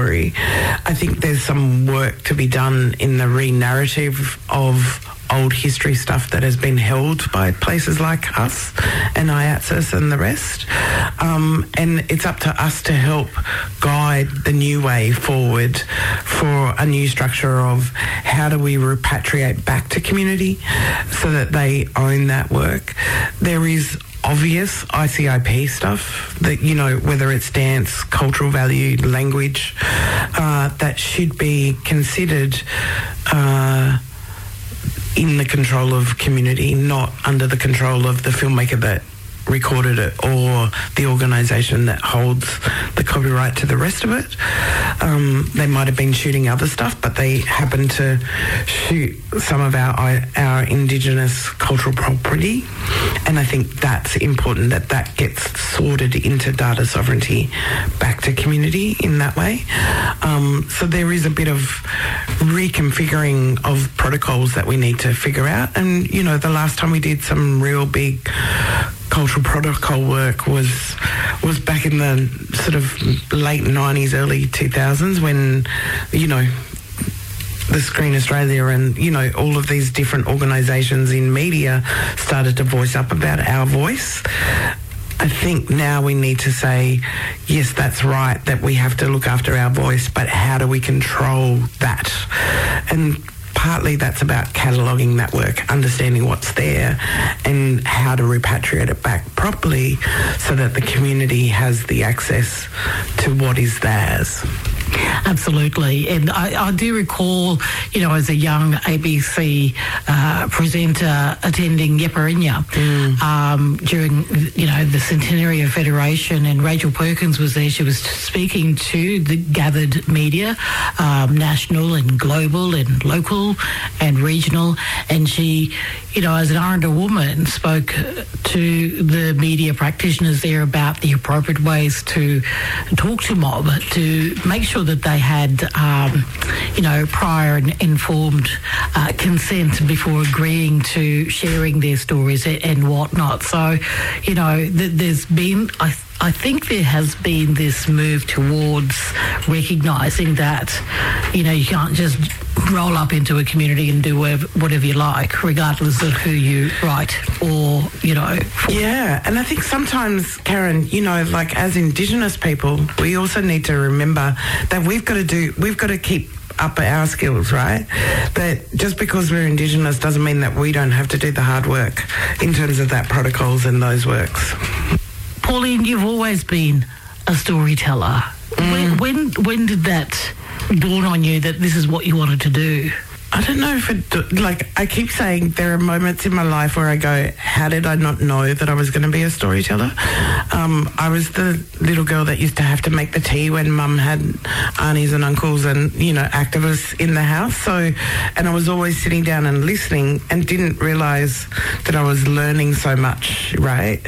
I think there's some work to be done in the re-narrative of old history stuff that has been held by places like us and IATSIS and the rest. And it's up to us to help guide the new way forward for a new structure of how do we repatriate back to community so that they own that work. There is obvious ICIP stuff that, you know, whether it's dance, cultural value, language, that should be considered in the control of community, not under the control of the filmmaker that recorded it or the organisation that holds the copyright to the rest of it. They might have been shooting other stuff, but they happen to shoot some of our Indigenous cultural property, and I think that's important that gets sorted into data sovereignty back to community in that way. So there is a bit of reconfiguring of protocols that we need to figure out, and you know, the last time we did some real big cultural protocol work was back in the sort of late 90s, early 2000s when, you know, the Screen Australia and, you know, all of these different organisations in media started to voice up about our voice. I think now we need to say, yes, that's right, that we have to look after our voice, but how do we control that? And partly that's about cataloguing that work, understanding what's there and how to repatriate it back properly so that the community has the access to what is theirs. Absolutely. And I do recall, you know, as a young ABC presenter attending Yeparinya during, you know, the centenary of Federation, and Rachel Perkins was there. She was speaking to the gathered media, national and global and local and regional, and she, you know, as an Aranda woman, spoke to the media practitioners there about the appropriate ways to talk to mob, to make sure that they had, you know, prior and informed consent before agreeing to sharing their stories and whatnot. So, you know, there's been, I think there has been this move towards recognising that, you know, you can't just roll up into a community and do whatever you like, regardless of who you write or, you know. Yeah, and I think sometimes, Karen, you know, like as Indigenous people, we also need to remember that we've got to keep up our skills, right? That just because we're Indigenous doesn't mean that we don't have to do the hard work in terms of that protocols and those works. Pauline, you've always been a storyteller. When did that dawn on you that this is what you wanted to do? I don't know if it, like, I keep saying there are moments in my life where I go, how did I not know that I was going to be a storyteller? I was the little girl that used to have to make the tea when Mum had aunties and uncles and, you know, activists in the house. So, and I was always sitting down and listening and didn't realise that I was learning so much, right?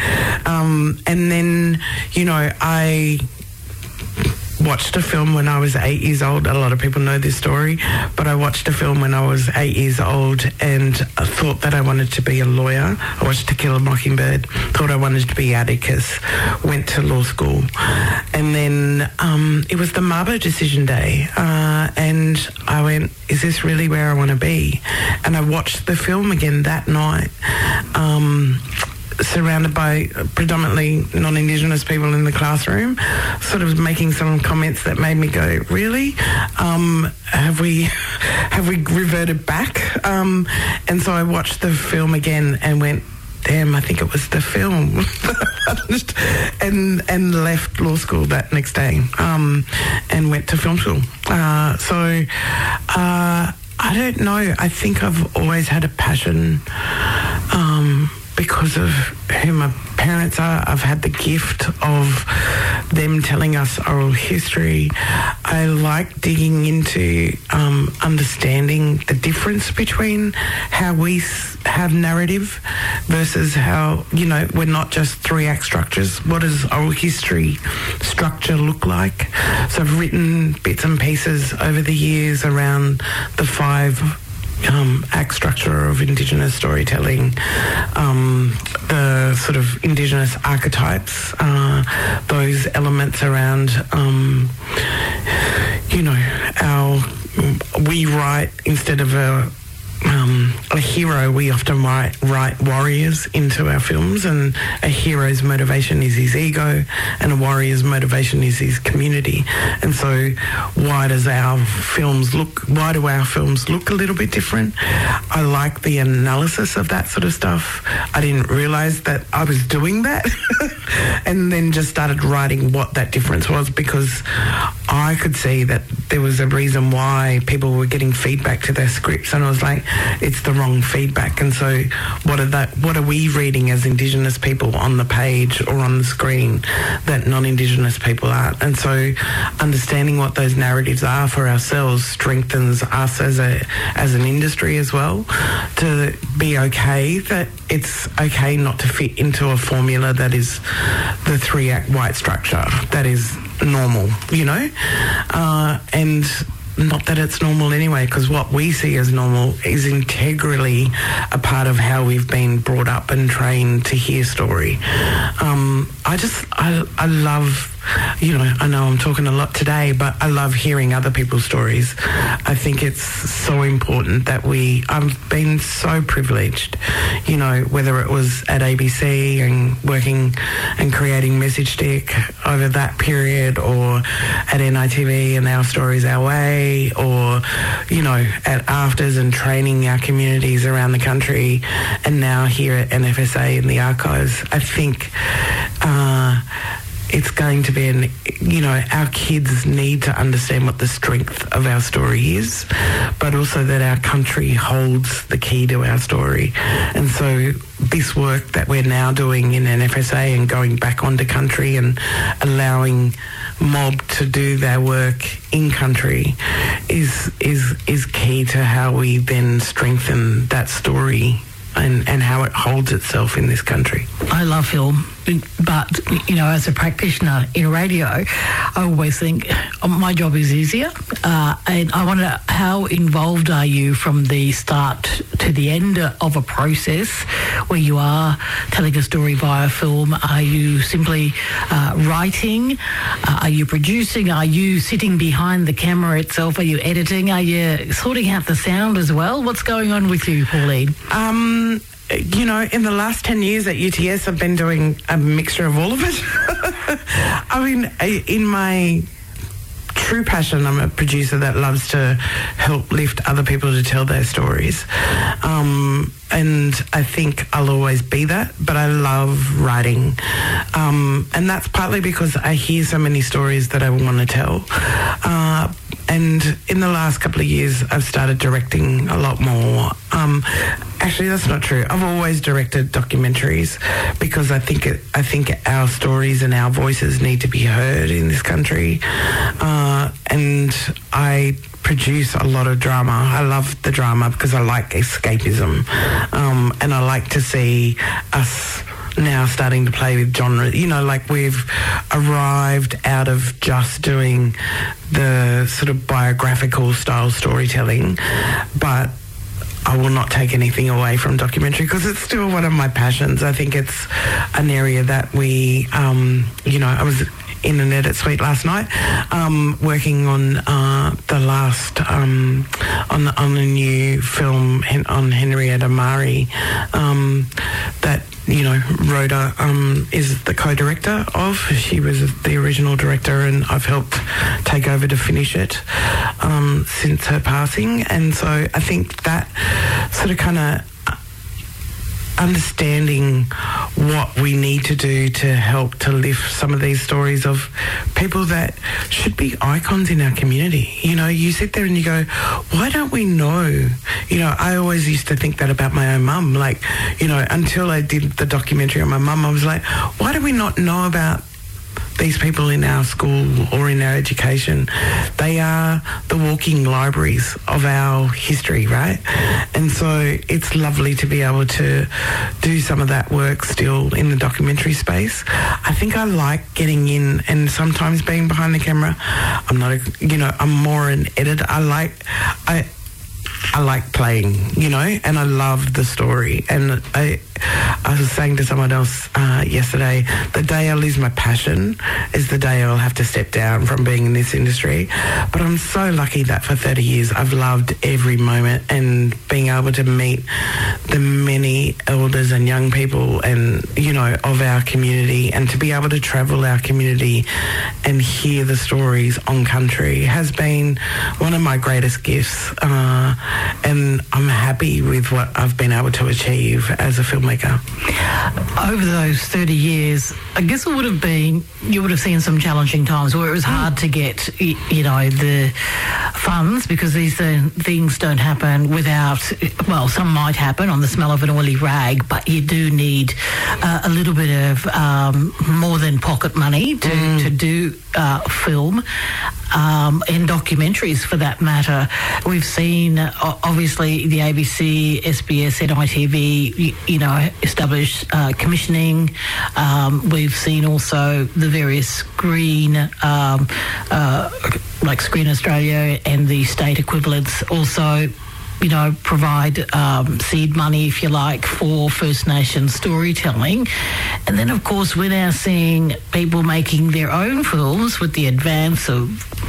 And then, you know, I watched a film when I was 8 years old. A lot of people know this story, but I watched a film when I was 8 years old and I thought that I wanted to be a lawyer. I watched To Kill a Mockingbird, thought I wanted to be Atticus, went to law school. And then it was the Mabo decision day and I went, is this really where I want to be? And I watched the film again that night. Surrounded by predominantly non-Indigenous people in the classroom, sort of making some comments that made me go, really? Have we reverted back? And so I watched the film again and went, damn, I think it was the film. and left law school that next day and went to film school. So I don't know. I think I've always had a passion because of who my parents are. I've had the gift of them telling us oral history. I like digging into understanding the difference between how we have narrative versus how, you know, we're not just three-act structures. What does oral history structure look like? So I've written bits and pieces over the years around the 5 act structure of Indigenous storytelling, the sort of Indigenous archetypes, those elements around, we write instead of a hero, we often write warriors into our films, and a hero's motivation is his ego and a warrior's motivation is his community. And so why do our films look a little bit different? I like the analysis of that sort of stuff. I didn't realise that I was doing that and then just started writing what that difference was, because I could see that there was a reason why people were getting feedback to their scripts, and I was like, it's the wrong feedback. And so what are we reading as Indigenous people on the page or on the screen that non-Indigenous people aren't? And so understanding what those narratives are for ourselves strengthens us as an industry as well, to be okay that it's okay not to fit into a formula that is the 3-act white structure that is normal, and not that it's normal anyway, because what we see as normal is integrally a part of how we've been brought up and trained to hear story. I love, I know I'm talking a lot today, but I love hearing other people's stories. I think it's so important that I've been so privileged, whether it was at ABC and working and creating Message Stick over that period, or at NITV and Our Stories Our Way, or, at Afters and training our communities around the country, and now here at NFSA in the archives. I think it's going to be our kids need to understand what the strength of our story is, but also that our country holds the key to our story. And so this work that we're now doing in NFSA and going back onto country and allowing mob to do their work in country is key to how we then strengthen that story and how it holds itself in this country. I love film, but, as a practitioner in radio, I always think my job is easier. And I wonder, how involved are you from the start to the end of a process where you are telling a story via film? Are you simply writing? Are you producing? Are you sitting behind the camera itself? Are you editing? Are you sorting out the sound as well? What's going on with you, Pauline? In the last 10 years at UTS, I've been doing a mixture of all of it. I mean, in my true passion, I'm a producer that loves to help lift other people to tell their stories. And I think I'll always be that, but I love writing. And that's partly because I hear so many stories that I want to tell. And in the last couple of years, I've started directing a lot more. Actually, that's not true. I've always directed documentaries because I think our stories and our voices need to be heard in this country. And I produce a lot of drama. I love the drama because I like escapism. And I like to see us now starting to play with genre. We've arrived out of just doing the sort of biographical style storytelling, but I will not take anything away from documentary because it's still one of my passions. I think it's an area that we, I was in an edit suite last night, working on the last on a new film on Henrietta Mari that Rhoda is the co-director of. She was the original director, and I've helped take over to finish it since her passing. And so I think that sort of kind of understanding what we need to do to help to lift some of these stories of people that should be icons in our community. You sit there and you go, why don't we know? I always used to think that about my own mum. Until I did the documentary on my mum, I was like, why do we not know about these people in our school or in our education? They are the walking libraries of our history, right? And so it's lovely to be able to do some of that work still in the documentary space. I think I like getting in and sometimes being behind the camera. I'm not I'm more an editor. I like playing, you know, and I love the story. And I was saying to someone else yesterday, the day I lose my passion is the day I'll have to step down from being in this industry. But I'm so lucky that for 30 years I've loved every moment, and being able to meet the many elders and young people and, you know, of our community, and to be able to travel our community and hear the stories on country has been one of my greatest gifts. And I'm happy with what I've been able to achieve as a filmmaker. Over those 30 years, I guess it would have been, you would have seen some challenging times where it was hard to get, you know, the funds, because these things don't happen without, well, some might happen on the smell of an oily rag, but you do need a little bit of more than pocket money to do film and documentaries for that matter. We've seen obviously the ABC, SBS, NITV, you know, establish commissioning. We've seen also the various Screen, like Screen Australia and the state equivalents also, you know, provide seed money, if you like, for First Nations storytelling. And then, of course, we're now seeing people making their own films with the advance of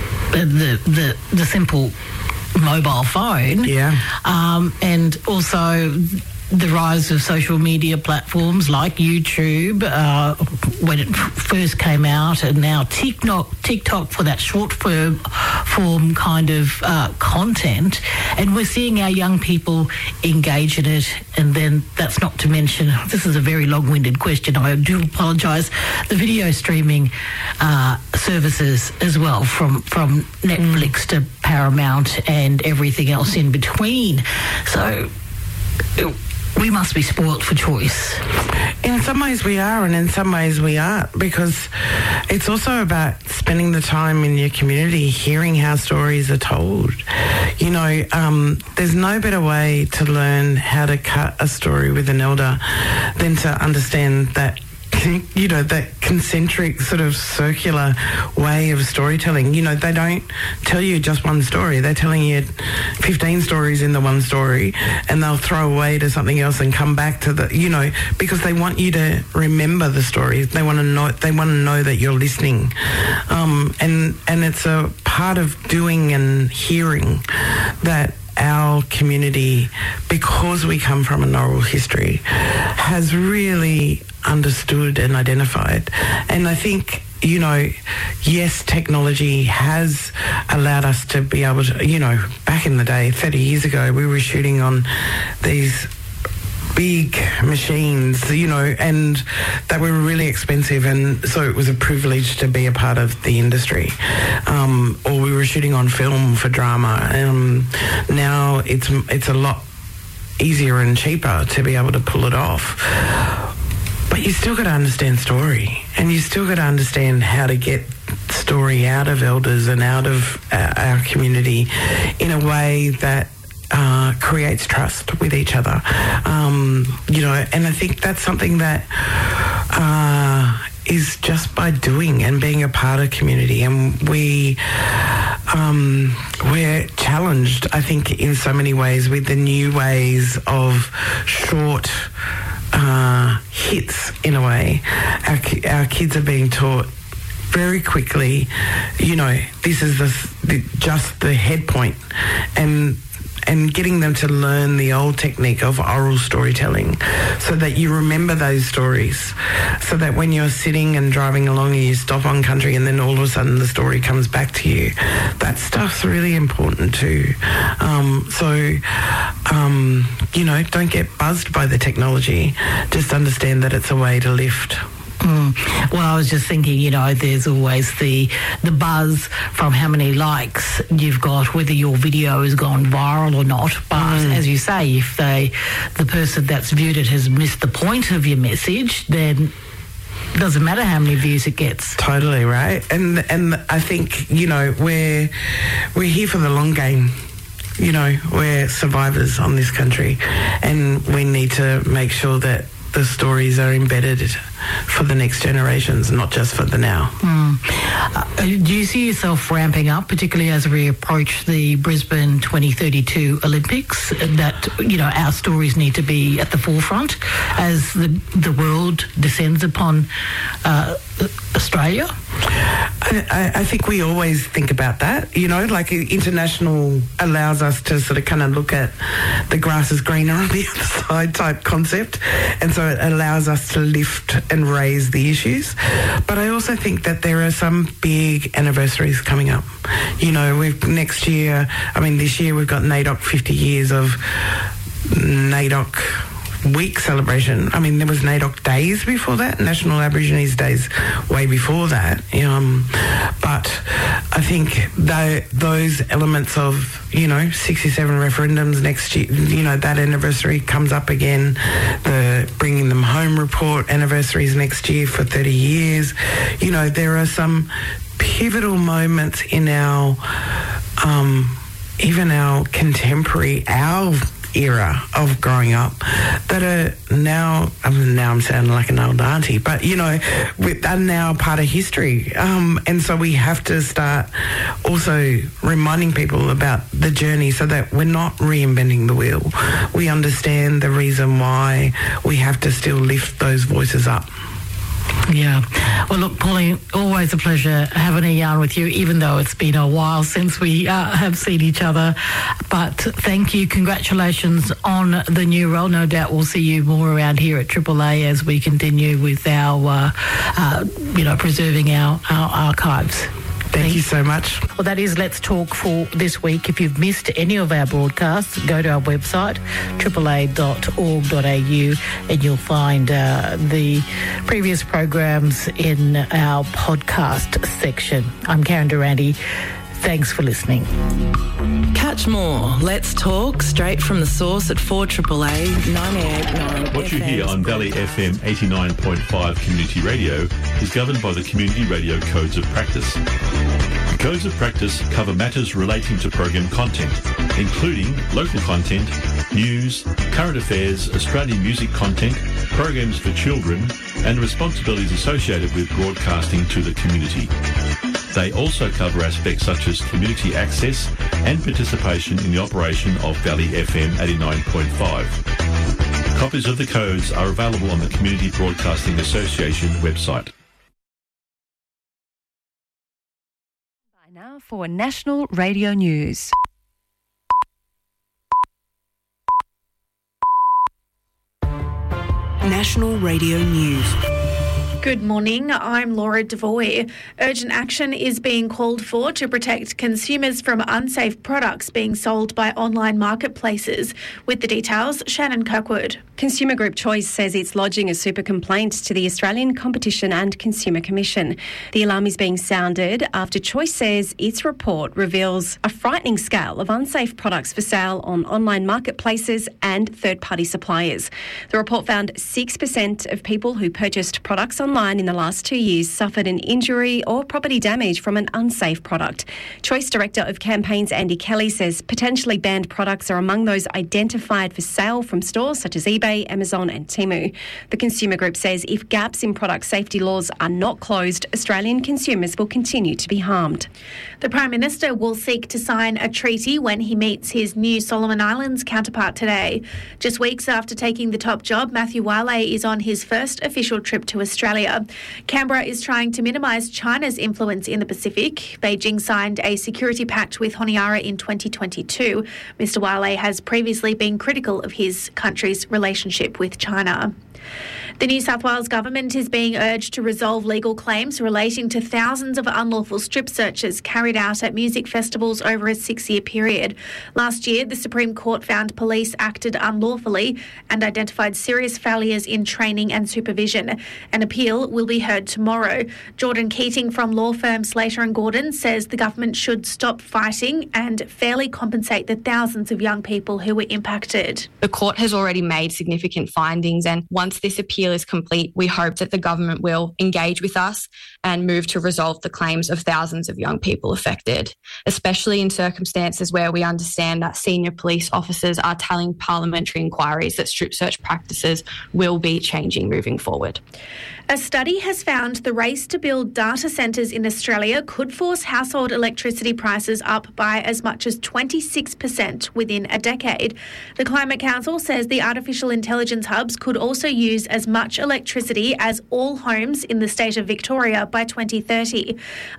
the simple mobile phone. Yeah. And also the rise of social media platforms like YouTube when it first came out, and now TikTok for that short form kind of content. And we're seeing our young people engage in it. And then that's not to mention, this is a very long-winded question, I do apologise, the video streaming services as well, from Netflix to Paramount and everything else in between. So we must be spoilt for choice. In some ways we are, and in some ways we aren't, because it's also about spending the time in your community hearing how stories are told. You know, there's no better way to learn how to cut a story with an elder than to understand that, you know, that concentric sort of circular way of storytelling. You know, they don't tell you just one story. They're telling you 15 stories in the one story, and they'll throw away to something else and come back to the, you know, because they want you to remember the story. They want to know that you're listening. And it's a part of doing and hearing that our community, because we come from an oral history, has really understood and identified. And I think, you know, yes, technology has allowed us to be able to, you know, back in the day, 30 years ago, we were shooting on these big machines, you know, and they were really expensive, and so it was a privilege to be a part of the industry. Or we were shooting on film for drama. Now it's a lot easier and cheaper to be able to pull it off. But you still got to understand story, and you still got to understand how to get story out of elders and out of our community in a way that creates trust with each other. You know, and I think that's something that is just by doing and being a part of community. And we're challenged, I think, in so many ways with the new ways of short hits, in a way. Our kids are being taught very quickly, you know, this is just the head point, and getting them to learn the old technique of oral storytelling so that you remember those stories, so that when you're sitting and driving along and you stop on country and then all of a sudden the story comes back to you. That stuff's really important too. You know, don't get buzzed by the technology. Just understand that it's a way to lift. Well, I was just thinking, you know, there's always the buzz from how many likes you've got, whether your video has gone viral or not. But as you say, if the person that's viewed it has missed the point of your message, then it doesn't matter how many views it gets. Totally, right? And I think, you know, we're here for the long game. You know, we're survivors on this country, and we need to make sure that the stories are embedded for the next generations, not just for the now. Do you see yourself ramping up, particularly as we approach the Brisbane 2032 Olympics, that, you know, our stories need to be at the forefront as the world descends upon Australia? I think we always think about that, you know, like international allows us to sort of kind of look at the grass is greener on the other side type concept, and so it allows us to lift and raise the issues. But I also think that there are some big anniversaries coming up. You know, this year we've got NAIDOC 50 years of NAIDOC week celebration. I mean, there was NAIDOC days before that, National Aborigines Days way before that. But I think those elements of, you know, 67 referendums next year, you know, that anniversary comes up again. The Bringing Them Home report anniversaries next year for 30 years. You know, there are some pivotal moments in our, even our contemporary, our era of growing up that are now, now I'm sounding like an old auntie, but, you know, are now part of history. And so we have to start also reminding people about the journey so that we're not reinventing the wheel. We understand the reason why we have to still lift those voices up. Yeah. Well, look, Pauline, always a pleasure having a yarn with you, even though it's been a while since we have seen each other. But thank you. Congratulations on the new role. No doubt we'll see you more around here at Triple A as we continue with our, preserving our archives. Thank you so much. Well, that is Let's Talk for this week. If you've missed any of our broadcasts, go to our website, aaa.org.au, and you'll find the previous programs in our podcast section. I'm Karen Durante. Thanks for listening. Catch more Let's Talk straight from the source at 4AAA 98.9. What you hear on Valley FM 89.5 Community Radio is governed by the Community Radio Codes of Practice. The Codes of Practice cover matters relating to program content, including local content, news, current affairs, Australian music content, programs for children, and responsibilities associated with broadcasting to the community. They also cover aspects such as community access and participation in the operation of Valley FM 89.5. Copies of the codes are available on the Community Broadcasting Association website. Now for National Radio News. National Radio News. Good morning, I'm Laura Devoy. Urgent action is being called for to protect consumers from unsafe products being sold by online marketplaces. With the details, Shannon Kirkwood. Consumer group Choice says it's lodging a super complaint to the Australian Competition and Consumer Commission. The alarm is being sounded after Choice says its report reveals a frightening scale of unsafe products for sale on online marketplaces and third-party suppliers. The report found 6% of people who purchased products online in the last 2 years suffered an injury or property damage from an unsafe product. Choice Director of Campaigns Andy Kelly says potentially banned products are among those identified for sale from stores such as eBay, Amazon and Temu. The consumer group says if gaps in product safety laws are not closed, Australian consumers will continue to be harmed. The Prime Minister will seek to sign a treaty when he meets his new Solomon Islands counterpart today. Just weeks after taking the top job, Matthew Wale is on his first official trip to Australia. Canberra is trying to minimise China's influence in the Pacific. Beijing signed a security pact with Honiara in 2022. Mr. Wale has previously been critical of his country's relationship with China. The New South Wales government is being urged to resolve legal claims relating to thousands of unlawful strip searches carried out at music festivals over a 6-year period. Last year, the Supreme Court found police acted unlawfully and identified serious failures in training and supervision. An appeal will be heard tomorrow. Jordan Keating from law firm Slater & Gordon says the government should stop fighting and fairly compensate the thousands of young people who were impacted. The court has already made significant findings, and once this appeal appeal is complete, we hope that the government will engage with us and move to resolve the claims of thousands of young people affected, especially in circumstances where we understand that senior police officers are telling parliamentary inquiries that strip search practices will be changing moving forward. A study has found the race to build data centres in Australia could force household electricity prices up by as much as 26% within a decade. The Climate Council says the artificial intelligence hubs could also use as much electricity as all homes in the state of Victoria by 2030.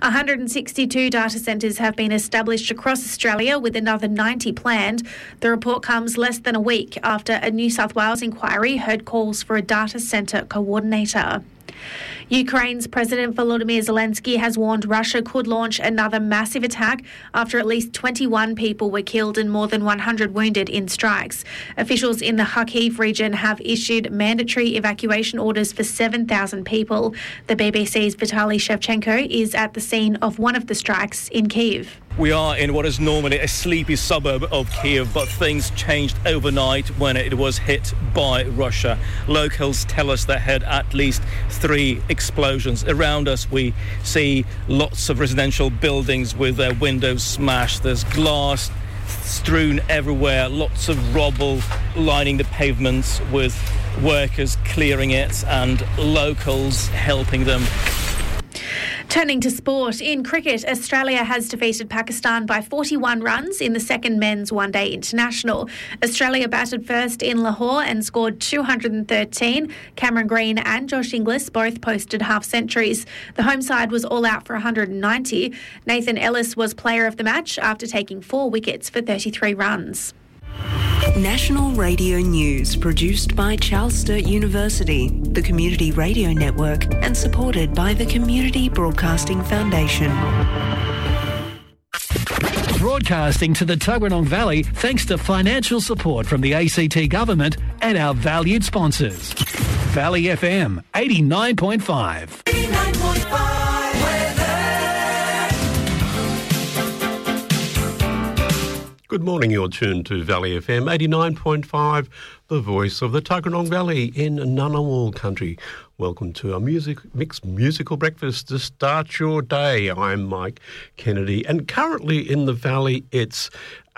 162 data centres have been established across Australia, with another 90 planned. The report comes less than a week after a New South Wales inquiry heard calls for a data centre coordinator. Ukraine's President Volodymyr Zelensky has warned Russia could launch another massive attack after at least 21 people were killed and more than 100 wounded in strikes. Officials in the Kharkiv region have issued mandatory evacuation orders for 7,000 people. The BBC's Vitaly Shevchenko is at the scene of one of the strikes in Kyiv. We are in what is normally a sleepy suburb of Kyiv, but things changed overnight when it was hit by Russia. Locals tell us they had at least 3 explosions. Around us, we see lots of residential buildings with their windows smashed. There's glass strewn everywhere, lots of rubble lining the pavements, with workers clearing it and locals helping them. Turning to sport, in cricket, Australia has defeated Pakistan by 41 runs in the second men's one-day international. Australia batted first in Lahore and scored 213. Cameron Green and Josh Inglis both posted half-centuries. The home side was all out for 190. Nathan Ellis was player of the match after taking 4 wickets for 33 runs. National Radio News, produced by Charles Sturt University, the Community Radio Network, and supported by the Community Broadcasting Foundation. Broadcasting to the Tuggeranong Valley thanks to financial support from the ACT Government and our valued sponsors. Valley FM 89.5. 89.5. Good morning, you're tuned to Valley FM 89.5, the voice of the Tuggeranong Valley in Ngunnawal country. Welcome to our mixed musical breakfast to start your day. I'm Mike Kennedy, and currently in the valley it's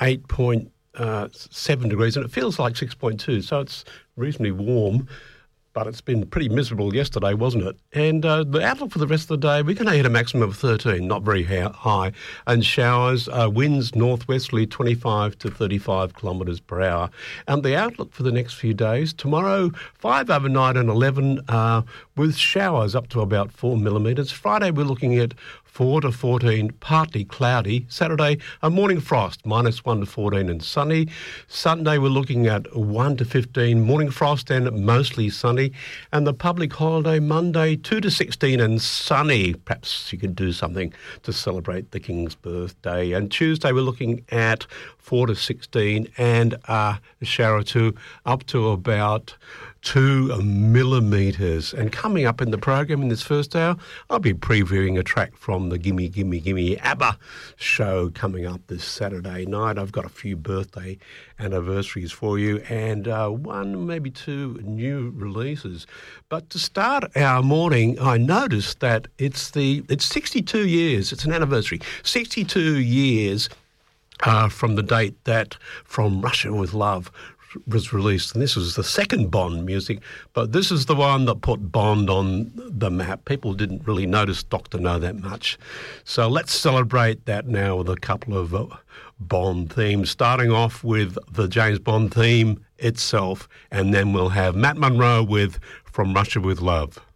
8.7 degrees and it feels like 6.2, so it's reasonably warm. But it's been pretty miserable yesterday, wasn't it? And the outlook for the rest of the day, we're going to hit a maximum of 13, not very high, and showers, winds northwesterly 25 to 35 kilometres per hour. And the outlook for the next few days, tomorrow 5 overnight and 11 with showers up to about 4 millimetres. Friday we're looking at 4 to 14, partly cloudy. Saturday, a morning frost, -1 to 14 and sunny. Sunday, we're looking at 1 to 15, morning frost and mostly sunny. And the public holiday, Monday, 2 to 16 and sunny. Perhaps you could do something to celebrate the King's birthday. And Tuesday, we're looking at 4 to 16 and a shower or two up to about 2 millimetres. And coming up in the program in this first hour, I'll be previewing a track from the Gimme Gimme Gimme ABBA show coming up this Saturday night. I've got a few birthday anniversaries for you and 1, maybe 2 new releases. But to start our morning, I noticed that it's 62 years, it's an anniversary, 62 years from the date that From Russia With Love was released, and this was the second Bond music, but this is the one that put Bond on the map. People didn't really notice Dr. No that much. So let's celebrate that now with a couple of Bond themes, starting off with the James Bond theme itself, and then we'll have Matt Monro with From Russia With Love.